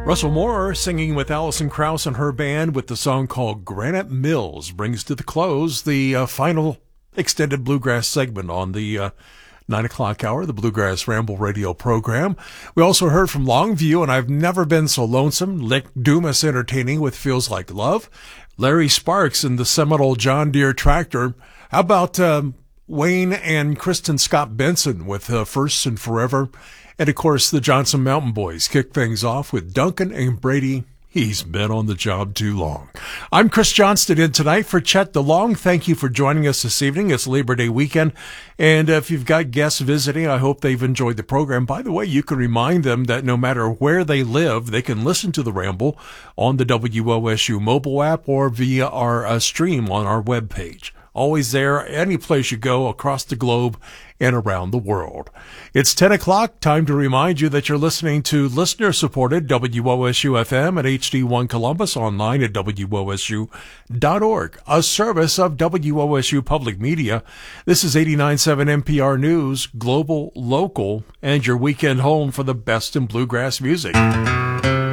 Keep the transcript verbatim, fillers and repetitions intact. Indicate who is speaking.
Speaker 1: Russell Moore singing with Alison Krauss and her band with the song called Granite Mills brings to the close the uh, final extended bluegrass segment on the uh, nine o'clock hour, the Bluegrass Ramble radio program. We also heard from Longview and I've Never Been So Lonesome, Lick Dumas entertaining with Feels Like Love, Larry Sparks and the seminal John Deere tractor. How about um, Wayne and Kristen Scott Benson with uh, First and Forever? And, of course, the Johnson Mountain Boys kick things off with Duncan and Brady. He's been on the job too long. I'm Chris Johnston in tonight for Chet DeLong. Thank you for joining us this evening. It's Labor Day weekend. And if you've got guests visiting, I hope they've enjoyed the program. By the way, you can remind them that no matter where they live, they can listen to the Ramble on the W O S U mobile app or via our uh, stream on our webpage. Always there, any place you go across the globe and around the world. It's ten o'clock. Time to remind you that you're listening to listener-supported W O S U F M at H D one Columbus, online at W O S U dot org, a service of W O S U Public Media. This is eighty-nine point seven N P R News, global, local, and your weekend home for the best in bluegrass music.